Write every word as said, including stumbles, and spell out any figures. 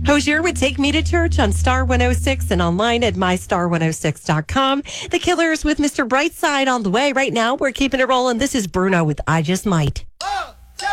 Hosier would Take Me to Church on Star one oh six and online at my star one oh six dot com. The Killers with Mister Brightside on the way. Right now, we're keeping it rolling. This is Bruno with I Just Might.